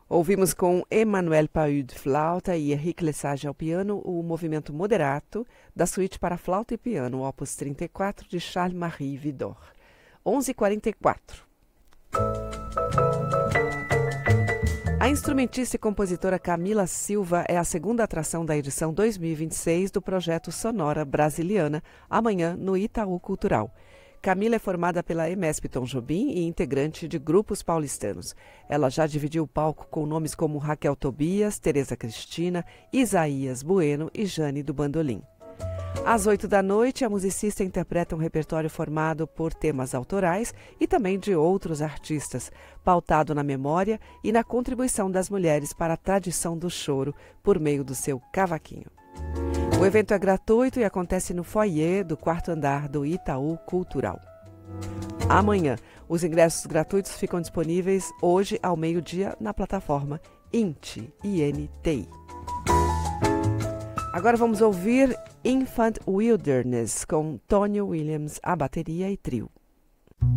Ouvimos com Emmanuel Pahu de flauta e Henrique Lesage ao piano o movimento moderato da suíte para flauta e piano, opus 34, de Charles-Marie Widor. 11h44. A instrumentista e compositora Camila Silva é a segunda atração da edição 2026 do projeto Sonora Brasiliana, amanhã no Itaú Cultural. Camila é formada pela EMESP Tom Jobim e integrante de grupos paulistanos. Ela já dividiu o palco com nomes como Raquel Tobias, Tereza Cristina, Isaías Bueno e Jane do Bandolim. Às 20h, a musicista interpreta um repertório formado por temas autorais e também de outros artistas, pautado na memória e na contribuição das mulheres para a tradição do choro por meio do seu cavaquinho. O evento é gratuito e acontece no foyer do 4º andar do Itaú Cultural. Amanhã, os ingressos gratuitos ficam disponíveis hoje ao meio-dia na plataforma INTI. Agora vamos ouvir Infant Wilderness com Tony Williams, a bateria e trio.